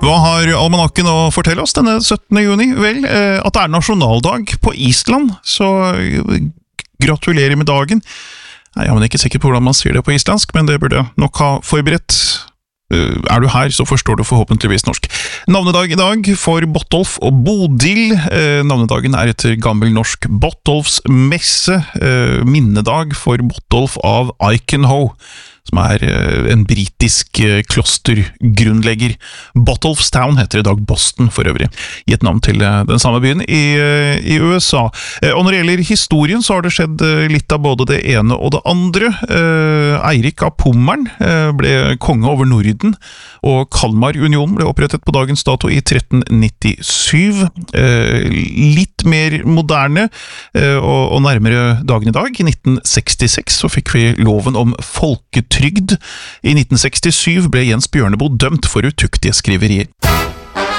Hva har almanakken å fortelle oss denne 17. juni? Vel, at det nasjonaldag på Island, så gratulerer med dagen. Nei, jeg er ikke sikker på hvordan man sier det på islandsk, men det burde jeg nok ha forberedt. Er du her, så forstår du forhåpentligvis norsk. Navnedag i dag for Bottolf og Bodil. Navnedagen etter gammel norsk Bottolfs messe. Minnedag for Bottolf av Ivanhoe, som en britisk klostergrunnlegger. Bottolfstown heter i dag Boston for øvrig, i et navn til den samme byen i USA. Og når det gjelder historien, så har det skjedd litt av både det ene og det andre. Eirik av Pommern ble konge over Norden, og Kalmarunionen ble opprettet på dagens dato i 1397. Litt mer moderne og nærmere dagen i dag. I 1966 så fikk vi loven om folketrygd. I 1967 ble Jens Bjørneboe dømt for utuktige skriverier.